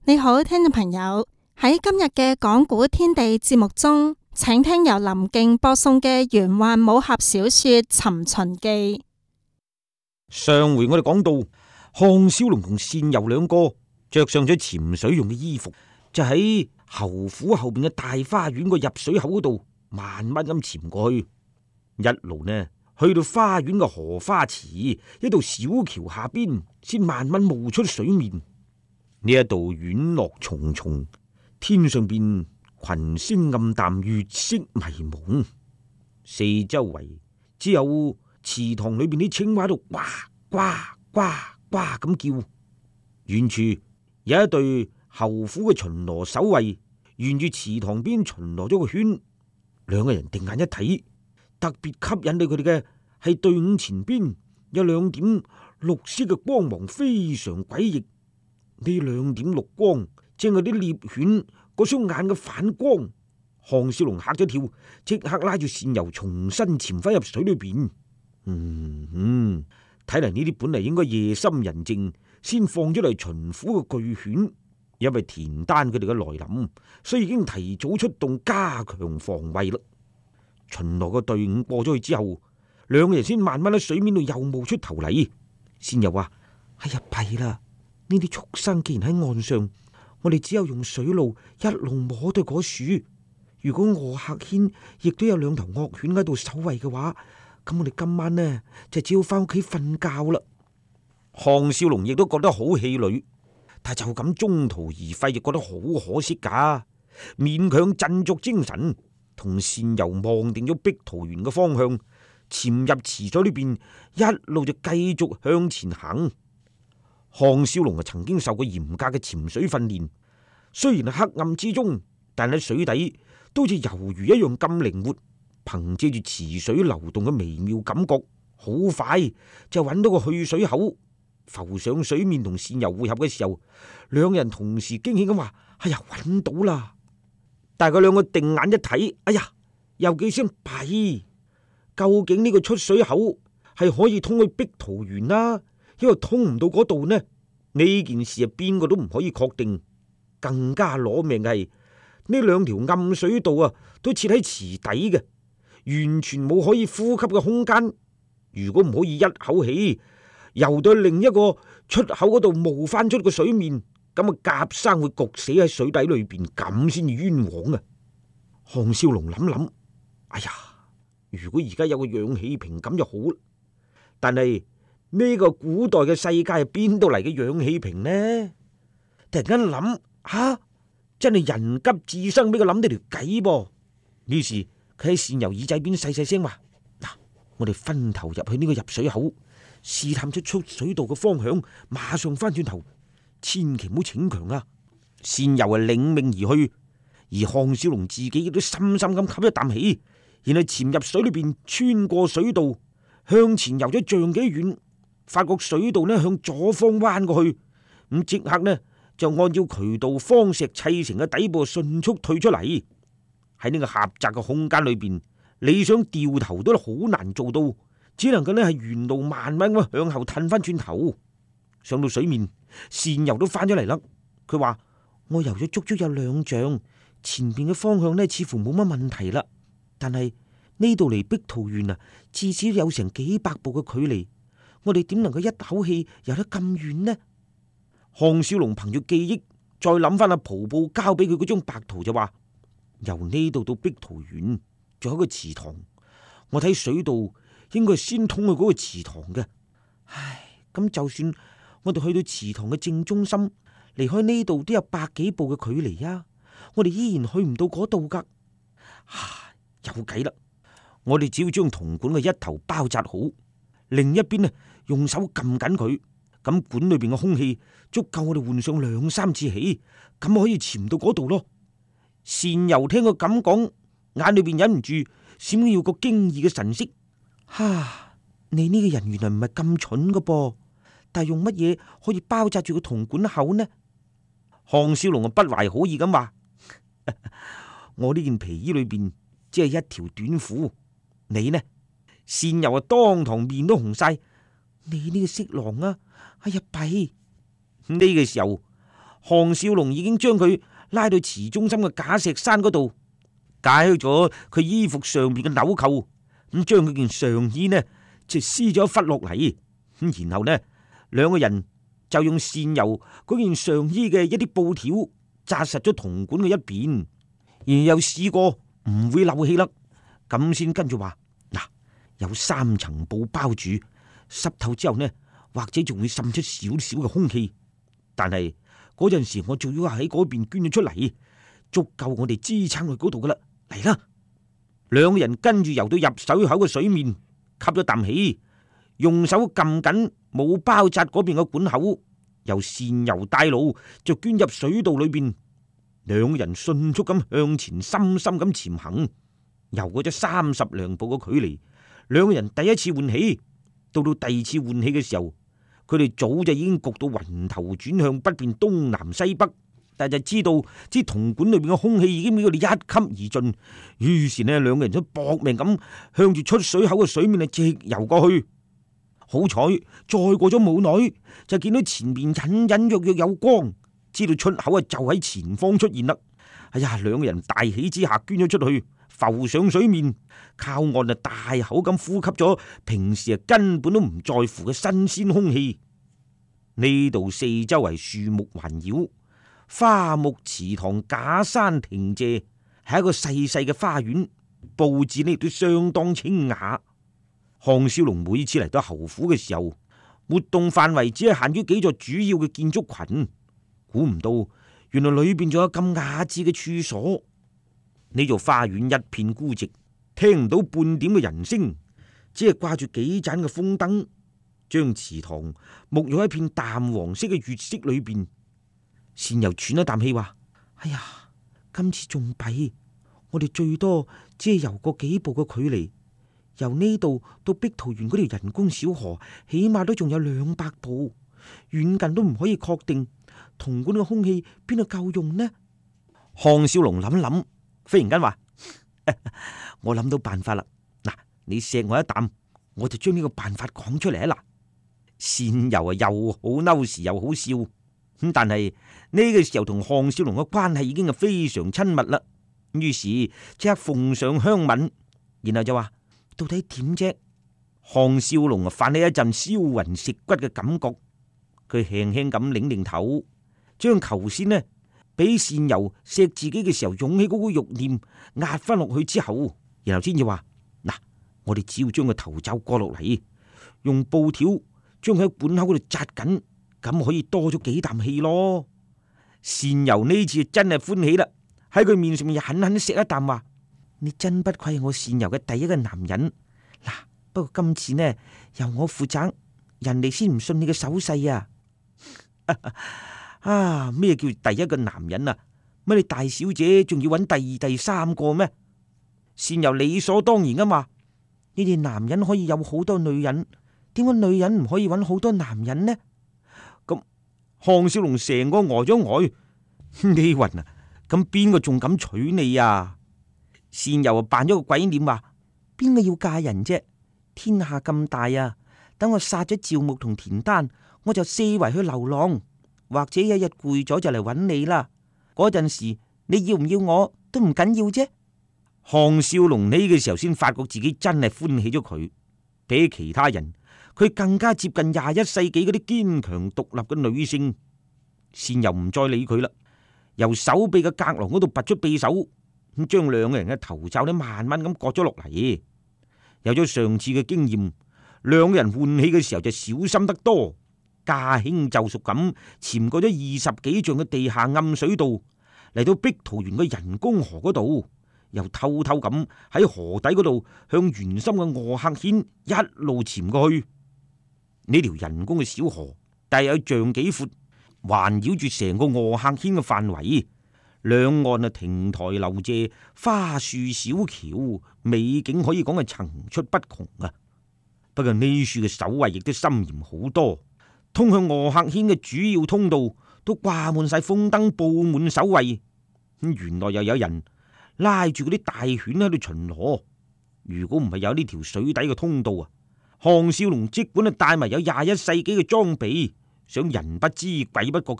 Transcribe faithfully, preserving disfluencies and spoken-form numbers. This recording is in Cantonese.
你好，聽眾朋友，喺今日嘅講古天地節目中，請聽由林敬播送嘅玄幻武俠小說《尋秦記》。 上回我哋講到，項少龍同單游兩個着上咗潛水用嘅衣服，就喺侯府後邊嘅大花園個入水口嗰度，慢慢咁潛過去，一路呢去到花園嘅荷花池一道小橋下邊，先慢慢冒出水面。呢一度院落重重，天上邊群星暗淡，月色迷蒙，四周圍只有池塘裏邊啲青蛙喺度呱呱呱呱咁叫。遠處有一隊侯府嘅巡邏守衛沿住池塘邊巡邏咗個圈，兩個人定眼一睇，特別吸引到佢哋嘅係隊伍前邊有兩點綠色嘅光芒，非常詭異。呢兩點綠光正係啲獵犬嗰雙眼嘅反光。項少龍嚇咗跳，即刻拉住單游重新潛翻入水裏邊。嗯嗯，睇嚟呢啲本嚟應該夜深人靜先放咗嚟巡撫嘅巨犬，因為田丹佢哋嘅來臨，所以已經提早出動加強防衛啦。巡邏嘅隊伍過咗去之後，兩個人先慢慢喺水面度又冒出頭嚟。單游話：哎呀，弊啦！呢啲畜生既然喺岸上，我哋只有用水路一路摸到嗰樹。如果臥客軒亦都有兩頭惡犬喺度守衛嘅話，咁我哋今晚呢就只好翻屋企瞓覺啦。項少龍亦都覺得好氣餒，但就咁中途而廢，亦覺得好可惜噶。勉強振作精神，同單游望定咗碧桃園嘅方向，潛入池水裏邊，一路就繼續向前行。項少龍啊，曾經受過嚴格嘅潛水訓練，雖然係黑暗之中，但喺水底都似魷魚一樣咁靈活，憑借住池水流動嘅微妙感覺，好快就揾到個去水口，浮上水面同單游會合嘅時候，兩人同時驚喜咁話：哎呀，揾到啦！但係佢兩個定眼一睇，哎呀，又幾聲弊，究竟呢個出水口係可以通去碧桃園啦，因為通唔到嗰度呢？呢件事啊，邊個都唔可以確定。更加攞命嘅係呢兩條暗水道啊，都設喺池底嘅，完全冇可以呼吸嘅空間。如果唔可以一口氣游到另一個出口嗰度冒翻出個水面，咁啊夾生會焗死喺水底裏邊，咁先至冤枉啊！項少龍諗諗，哎呀，如果而家有個氧氣瓶咁就好，但係呢個古代嘅世界係邊度嚟嘅氧氣瓶呢？突然間諗，吓，真係人急智生，俾佢諗到條計噃。於是佢喺單游耳仔邊細細聲話：嗱，我哋分頭入去呢個入水口，試探出出水道嘅方向，馬上翻轉頭，千祈唔好逞強啊！單游係領命而去，而項少龍自己亦都深深咁吸一啖氣，然後潛入水裏邊，穿過水道，向前游咗丈幾遠。發覺水道呢向左方彎過去，咁即刻呢就按照渠道方石砌成嘅底部迅速退出嚟。喺呢個狹窄嘅空間裏邊，你想掉頭都好難做到，只能夠呢係沿路慢慢咁向後褪翻轉頭。上到水面，單游都翻咗嚟啦。佢話：我游咗足足有兩丈，前邊嘅方向呢似乎冇乜問題啦。但係呢度離碧桃園啊，至少有成幾百步嘅距離。我哋點能夠一口氣游得咁遠呢？項少龍憑住記憶，再諗翻阿蒲布交俾佢嗰張白圖，就話：由呢度到碧桃園，仲有一個池塘。我睇水道應該係先通去嗰個池塘嘅。唉，咁就算我哋去到池塘嘅正中心，離開呢度都有百幾步嘅距離啊！我哋依然去唔到嗰度噶。啊，有計啦！我哋只要將銅管嘅一頭包紮好，另一邊呢，用手撳緊佢，咁管裏邊嘅空氣足夠我哋換上兩三次氣，咁可以潛到嗰度咯。單游聽佢咁講，眼裏邊忍唔住閃耀個驚異嘅神色。哈，你呢個人原來唔係咁蠢噶噃，但係用乜嘢可以包紮住個銅管口呢？項少龍啊，不懷好意咁話：我呢件皮衣裏邊只係一條短褲，你呢？單游啊，當堂面都紅晒。你呢個色狼啊！哎呀弊！呢個時候， 項少龍已經將佢拉到池中心嘅假石山嗰度，解開咗佢衣服上邊嘅紐扣，咁將佢件上衣呢就撕咗一忽落嚟，咁然後呢兩個人就用線油嗰件上衣嘅一啲布條紮實咗銅管嘅一邊，然後又試過唔會漏氣啦，咁先跟住話嗱，有三層布包住，濕透之後呢或者仲會滲出少少嘅空氣，但係嗰陣時我仲要喺嗰邊捐咗出嚟，足夠我哋支撐去嗰度噶啦，嚟啦！兩個人跟住游到入水口嘅水面，吸咗啖氣，用手撳緊冇包紮嗰邊嘅管口，由線油帶路就捐入水道裏邊。兩個人迅速咁向前，深深咁潛行，游過咗三十良步嘅距離。兩個人第一次換氣，到到第二次換氣嘅時候，佢哋早就已經焗到暈頭轉向，不辨東南西北，但就知道支銅管裏邊嘅空氣已經俾佢哋一吸而盡。於是呢，兩個人都搏命咁向住出水口嘅水面啊直游過去。好彩再過咗冇耐，就見到前面隱隱約約有光，知道出口啊就喺前方出現啦。哎呀，兩個人大喜之下捐咗出去，浮上水面，靠岸啊大口咁呼吸咗平時啊根本都唔在乎嘅新鮮空氣。呢度四周圍樹木環繞，花木池塘假山亭榭，係一個細細嘅花園，布置呢亦都相當清雅。項少龍每次嚟到侯府嘅時候，活動範圍只係限於幾座主要嘅建築群，估唔到原來裏邊仲有咁雅致嘅處所。呢座花園一片孤寂，聽唔到半點嘅人聲，只係掛住幾盞嘅風燈，將池塘沐浴喺一片淡黃色嘅月色裏邊。善又喘一啖氣話：哎呀，今次仲弊，我哋最多只係游過幾步嘅距離，由呢度到碧桃園嗰條人工小河，起碼都仲有兩百步，遠近都唔可以確定。銅管嘅空氣邊度夠用呢？項少龍諗諗，忽然間話：我諗到辦法啦！嗱，你錫我一啖，我就將呢個辦法講出嚟啊！嗱，善游啊，又好嬲時又好笑咁，但係呢個時候同項少龍嘅關係已經係非常親密啦。於是即刻奉上香吻，然後就話：到底點啫？項少龍啊，泛起一陣燒魂蝕骨嘅感覺，佢輕輕咁擰擰頭，將頭先呢俾善游錫自己嘅時候湧起嗰股慾念壓翻落去之後，然後先至話：嗱，我哋只要將個頭罩割落嚟，用布條將佢喺管口嗰度紮緊，咁可以多咗幾啖氣咯。善游呢次真係歡喜啦，喺佢面上面狠狠錫一啖，話：你真不愧係我善游嘅第一個男人。嗱，不過今次呢由我負責，人哋先唔信你嘅手勢啊！啊，咩叫第一個男人啊？乜你大小姐仲要揾第二、第三個咩？善游理所當然啊嘛！你哋男人可以有好多女人，點解女人唔可以揾好多男人呢？咁項少龍成個呆咗呆，你暈啊！咁邊個仲敢娶你啊？善游啊扮咗個鬼臉話：邊個要嫁人啫？天下咁大啊！等我殺咗趙牧同田丹，我就四圍去流浪，或者一日攰咗就嚟揾你啦。嗰陣時你要唔要我都唔緊要啫。項少龍呢個時候先發覺自己真係歡喜咗佢，比起其他人，佢更加接近廿一世紀嗰啲堅強獨立嘅女性。善又唔再理佢啦，由手臂嘅隔廊嗰度拔出匕首，咁將兩個人嘅頭罩呢慢慢咁割咗落嚟。有咗上次嘅經驗，兩個人換氣嘅時候就小心得多，駕輕就熟咁潛過咗二十幾丈嘅地下暗水道，嚟到碧桃園嘅人工河嗰度，又偷偷咁喺河底嗰度向圓心嘅臥客軒一路潛過去。呢條人工嘅小河大約有丈幾闊，環繞住成個臥客軒嘅範圍，兩岸啊亭台樓榭、花樹小橋，美景可以講係層出不窮啊！不過呢處嘅守衛亦都森嚴好多，通向臥客軒嘅主要通道都掛滿晒風燈，布滿守衛。咁原來又有人拉住嗰啲大犬喺度巡邏。如果唔係有呢條水底嘅通道啊，項少龍即管啊帶埋有廿一世紀嘅裝備，想人不知鬼不覺咁